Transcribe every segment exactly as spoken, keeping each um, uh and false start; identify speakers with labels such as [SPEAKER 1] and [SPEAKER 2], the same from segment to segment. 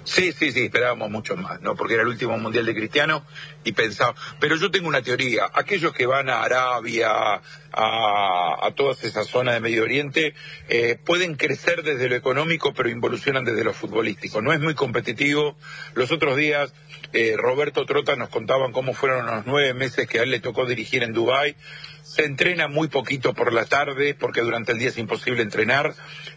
[SPEAKER 1] Sí, sí, sí, esperábamos mucho más, ¿no? Porque era el último Mundial de Cristiano y pensaba... Pero yo tengo una teoría. Aquellos que van a Arabia, a, a toda esa zona de Medio Oriente, eh, pueden crecer desde lo económico, pero involucionan desde lo futbolístico. No es muy competitivo. Los otros días, eh, Roberto Trota nos contaban cómo fueron los nueve meses que a él le tocó dirigir en Dubái. Se entrena muy poquito por la tarde, porque durante el día es imposible entrenar.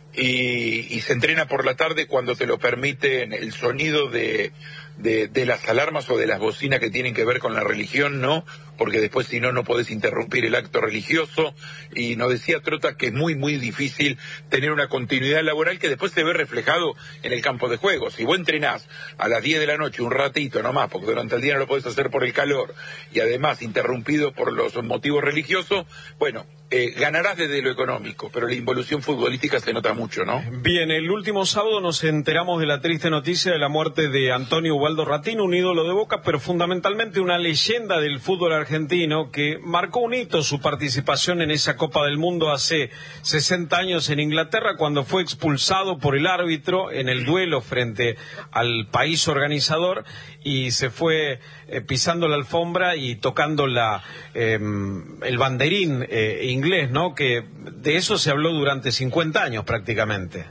[SPEAKER 1] Y, y se entrena por la tarde cuando te lo permiten el sonido de, de, de las alarmas o de las bocinas que tienen que ver con la religión, ¿no? Porque después si no, no podés interrumpir el acto religioso. Y nos decía Trota que es muy, muy difícil tener una continuidad laboral que después se ve reflejado en el campo de juego. Si vos entrenás a las diez de la noche un ratito nomás, porque durante el día no lo podés hacer por el calor, y además interrumpido por los motivos religiosos, bueno, eh, ganarás desde lo económico, pero la involución futbolística se nota mucho, ¿no?
[SPEAKER 2] Bien, el último sábado nos enteramos de la triste noticia de la muerte de Antonio Ubaldo Ratín, un ídolo de Boca, pero fundamentalmente una leyenda del fútbol argentino que marcó un hito su participación en esa Copa del Mundo hace sesenta años en Inglaterra, cuando fue expulsado por el árbitro en el duelo frente al país organizador y se fue eh, pisando la alfombra y tocando la eh, el banderín eh, inglés, ¿no? Que de eso se habló durante cincuenta años prácticamente.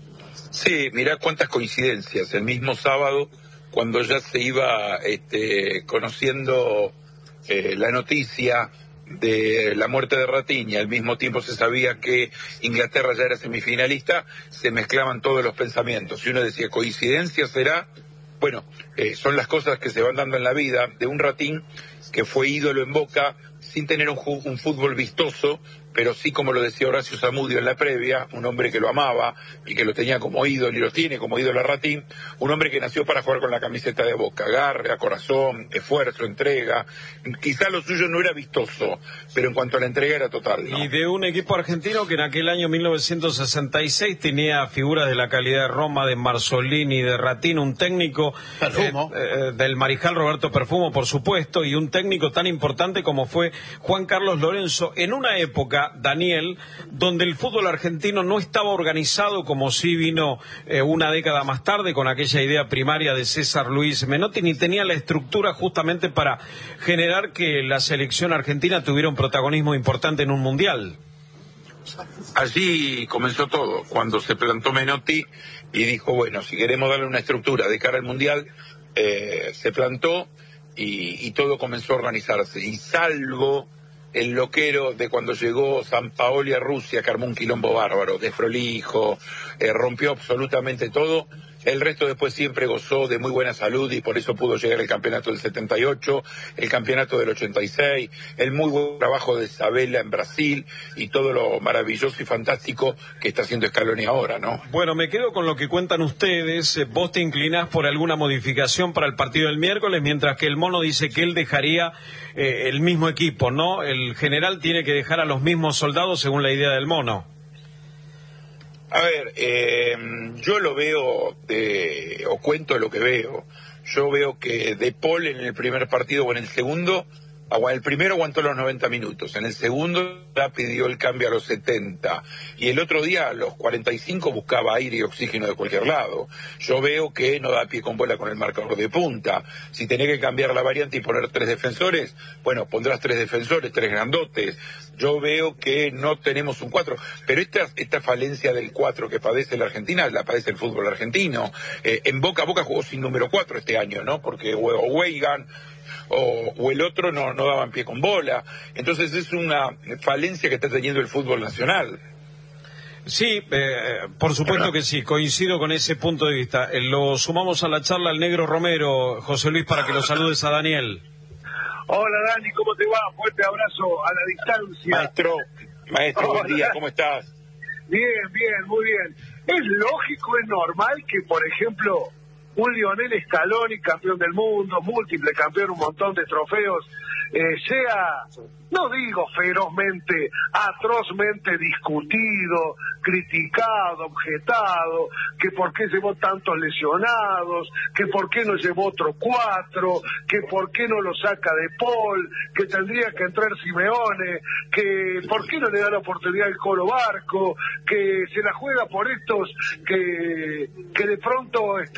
[SPEAKER 1] Sí, mirá cuántas coincidencias. El mismo sábado, cuando ya se iba este, conociendo eh, la noticia de la muerte de Ratín y al mismo tiempo se sabía que Inglaterra ya era semifinalista, se mezclaban todos los pensamientos. Y uno decía, ¿coincidencia será? Bueno, eh, son las cosas que se van dando en la vida de un Ratín que fue ídolo en Boca sin tener un, un fútbol vistoso, pero sí, como lo decía Horacio Zamudio en la previa, un hombre que lo amaba y que lo tenía como ídolo y lo tiene como ídolo a Ratín, un hombre que nació para jugar con la camiseta de Boca, garra, corazón, esfuerzo, entrega. Quizá lo suyo no era vistoso, pero en cuanto a la entrega era total, ¿no?
[SPEAKER 2] Y de un equipo argentino que en aquel año mil novecientos sesenta y seis tenía figuras de la calidad de Roma, de Marzolini, de Ratín, un técnico
[SPEAKER 3] Perfumo.
[SPEAKER 2] Eh, eh, del mariscal Roberto Perfumo, por supuesto, y un técnico tan importante como fue Juan Carlos Lorenzo, en una época, Daniel, donde el fútbol argentino no estaba organizado como sí vino eh, una década más tarde con aquella idea primaria de César Luis Menotti, ni tenía la estructura justamente para generar que la selección argentina tuviera un protagonismo importante en un mundial.
[SPEAKER 1] Allí comenzó todo, cuando se plantó Menotti y dijo, bueno, si queremos darle una estructura de cara al mundial, eh, se plantó y, y todo comenzó a organizarse. Y salvo el loquero de cuando llegó Sampaoli a Rusia, que armó un quilombo bárbaro, desprolijo, eh, rompió absolutamente todo. El resto después siempre gozó de muy buena salud y por eso pudo llegar el campeonato del setenta y ocho, el campeonato del ochenta y seis, el muy buen trabajo de Sabella en Brasil y todo lo maravilloso y fantástico que está haciendo Scaloni ahora, ¿no?
[SPEAKER 2] Bueno, me quedo con lo que cuentan ustedes. Vos te inclinás por alguna modificación para el partido del miércoles, mientras que el Mono dice que él dejaría eh, el mismo equipo, ¿no? El general tiene que dejar a los mismos soldados según la idea del Mono.
[SPEAKER 1] A ver, eh, yo lo veo, eh, o cuento lo que veo. Yo veo que De Paul en el primer partido o en el segundo, en el primero aguantó los noventa minutos, en el segundo ya pidió el cambio a los setenta, y el otro día a los cuarenta y cinco buscaba aire y oxígeno de cualquier lado. Yo veo que no da pie con bola con el marcador de punta. Si tenés que cambiar la variante y poner tres defensores, bueno, pondrás tres defensores, tres grandotes. Yo veo que no tenemos un cuatro, pero esta, esta falencia del cuatro que padece la Argentina, la padece el fútbol argentino. Eh, en Boca, Boca jugó sin número cuatro este año, ¿no? Porque o Weigan o, o el otro no, no daban pie con bola. Entonces es una falencia que está teniendo el fútbol nacional.
[SPEAKER 2] Sí, eh, por supuesto que sí, coincido con ese punto de vista. Eh, lo sumamos a la charla al Negro Romero, José Luis, para que lo saludes a Daniel.
[SPEAKER 4] Hola Dani, ¿cómo te va? Fuerte abrazo a la distancia.
[SPEAKER 1] Maestro, maestro,
[SPEAKER 4] Hola.
[SPEAKER 1] buen día, ¿cómo estás?
[SPEAKER 4] Bien, bien, muy bien. Es lógico, es normal que, por ejemplo, un Lionel Scaloni, campeón del mundo, múltiple campeón, un montón de trofeos, eh, sea, no digo ferozmente, atrozmente discutido, criticado, objetado, que por qué llevó tantos lesionados, que por qué no llevó otro cuatro, que por qué no lo saca de Paul, que tendría que entrar Simeone, que por qué no le da la oportunidad al Colo Barco, que se la juega por estos que, que de pronto este, le dieron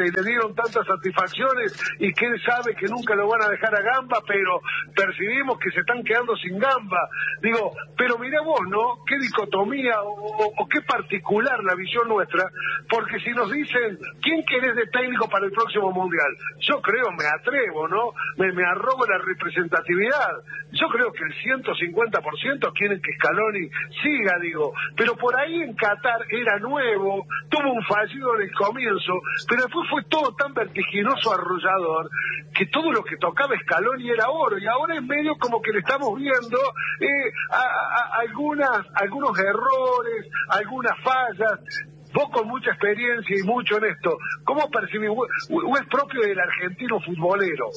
[SPEAKER 4] dieron tantas satisfacciones y que él sabe que nunca lo van a dejar a Gamba, pero percibimos que se están quedando sin Gamba. Digo, pero mirá vos, ¿no? Qué dicotomía o, o, o qué particular la visión nuestra, porque si nos dicen, ¿quién querés de técnico para el próximo Mundial? Yo creo, me atrevo, ¿no? Me, me arrogo la representatividad. Yo creo que el ciento cincuenta por ciento quieren que Scaloni siga, digo, pero por ahí en Qatar era nuevo, tuvo un fallido en el comienzo, pero después fue todo tan vertiginoso, arrollador, que todo lo que tocaba Scaloni era oro, y ahora en medio como que le estamos viendo eh, a, a, algunas, algunos errores, algunas fallas. Vos con mucha experiencia y mucho en esto, ¿cómo percibís? ¿O es propio del argentino futbolero?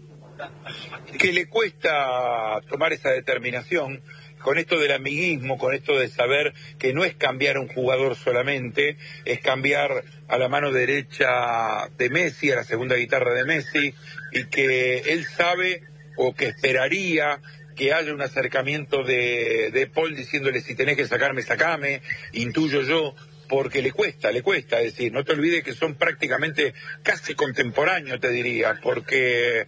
[SPEAKER 1] Que le cuesta tomar esa determinación, con esto del amiguismo, con esto de saber que no es cambiar a un jugador solamente, es cambiar a la mano derecha de Messi, a la segunda guitarra de Messi, y que él sabe o que esperaría que haya un acercamiento de, de Paul diciéndole si tenés que sacarme, sacame, intuyo yo, porque le cuesta, le cuesta, es decir, no te olvides que son prácticamente casi contemporáneos, te diría, porque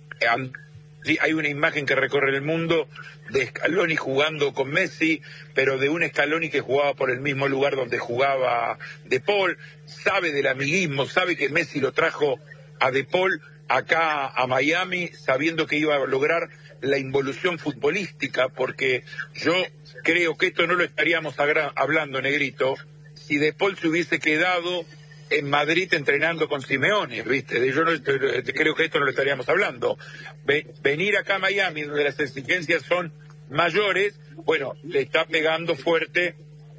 [SPEAKER 1] hay una imagen que recorre el mundo de Scaloni jugando con Messi, pero de un Scaloni que jugaba por el mismo lugar donde jugaba De Paul, sabe del amiguismo, sabe que Messi lo trajo a De Paul acá a Miami, sabiendo que iba a lograr la involución futbolística, porque yo creo que esto no lo estaríamos hablando, Negrito, si De Paul se hubiese quedado en Madrid entrenando con Simeone, ¿viste? Yo no, creo que esto no lo estaríamos hablando. Venir acá a Miami, donde las exigencias son mayores, bueno, le está pegando fuerte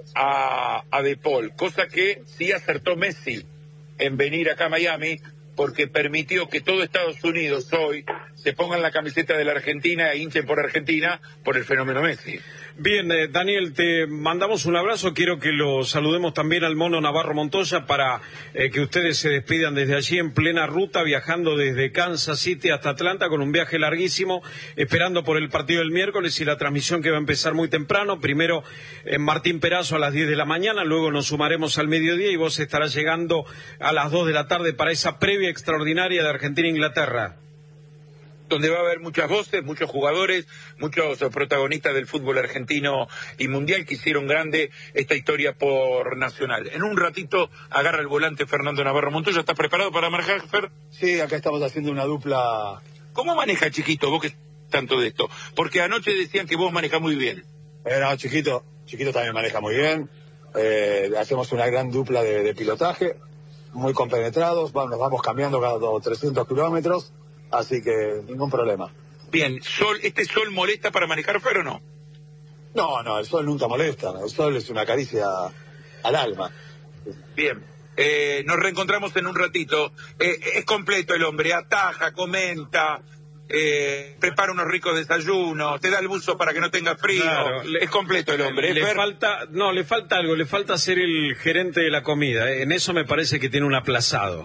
[SPEAKER 1] a, a De Paul, cosa que sí acertó Messi en venir acá a Miami, porque permitió que todo Estados Unidos hoy se pongan la camiseta de la Argentina e hinchen por Argentina por el fenómeno Messi.
[SPEAKER 2] Bien, eh, Daniel, te mandamos un abrazo. Quiero que lo saludemos también al Mono Navarro Montoya para eh, que ustedes se despidan desde allí en plena ruta, viajando desde Kansas City hasta Atlanta con un viaje larguísimo, esperando por el partido del miércoles y la transmisión que va a empezar muy temprano. Primero en Martín Perazo a las diez de la mañana, luego nos sumaremos al mediodía y vos estarás llegando a las dos de la tarde para esa previa extraordinaria de Argentina-Inglaterra.
[SPEAKER 1] Donde va a haber muchas voces, muchos jugadores, muchos protagonistas del fútbol argentino y mundial que hicieron grande esta historia por Nacional. En un ratito agarra el volante Fernando Navarro Montoya. ¿Estás preparado para manejar, Fer?
[SPEAKER 3] Sí, acá estamos haciendo una dupla.
[SPEAKER 1] ¿Cómo maneja, Chiquito, vos que tanto de esto? Porque anoche decían que vos manejás muy bien.
[SPEAKER 3] Eh, no, Chiquito, Chiquito también maneja muy bien. Eh, hacemos una gran dupla de, de pilotaje, muy compenetrados, nos vamos cambiando cada trescientos kilómetros. Así que ningún problema.
[SPEAKER 1] Bien, sol, ¿este sol molesta para manejar, Fer, o no?
[SPEAKER 3] No, no, el sol nunca molesta. El sol es una caricia al alma.
[SPEAKER 1] Bien, eh, nos reencontramos en un ratito. Eh, es completo el hombre, ataja, comenta, eh, prepara unos ricos desayunos, te da el buzo para que no tenga frío. Claro, es completo el hombre.
[SPEAKER 2] Le
[SPEAKER 1] Fer...
[SPEAKER 2] falta, no, le falta algo, le falta ser el gerente de la comida. Eh. En eso me parece que tiene un aplazado.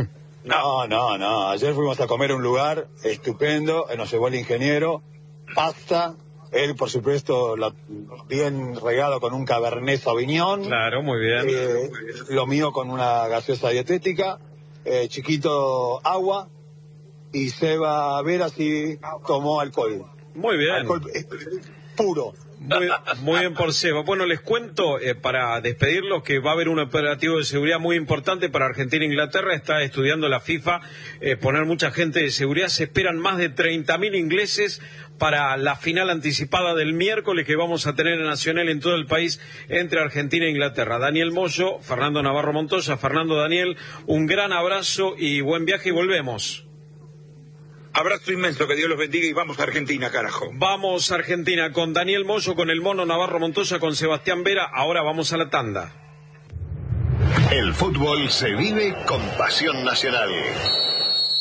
[SPEAKER 3] No, no, no. Ayer fuimos a comer a un lugar estupendo, nos llevó el ingeniero, pasta, él por supuesto la, bien regado con un Cabernet Sauvignon.
[SPEAKER 2] Claro, muy bien.
[SPEAKER 3] Eh, lo mío con una gaseosa dietética, eh, Chiquito agua y Seba Vera sí tomó alcohol.
[SPEAKER 2] Muy bien.
[SPEAKER 3] Alcohol eh, puro.
[SPEAKER 2] Muy, muy bien por Seba. Bueno, les cuento, eh, para despedirlos, que va a haber un operativo de seguridad muy importante para Argentina e Inglaterra. Está estudiando la FIFA eh, poner mucha gente de seguridad. Se esperan más de treinta mil ingleses para la final anticipada del miércoles que vamos a tener en Nacional en todo el país entre Argentina e Inglaterra. Daniel Moyo, Fernando Navarro Montoya. Fernando, Daniel, un gran abrazo y buen viaje y volvemos.
[SPEAKER 1] Abrazo inmenso, que Dios los bendiga y vamos a Argentina, carajo.
[SPEAKER 2] Vamos a Argentina con Daniel Moyo, con el Mono Navarro Montoya, con Sebastián Vera. Ahora vamos a la tanda.
[SPEAKER 5] El fútbol se vive con pasión nacional.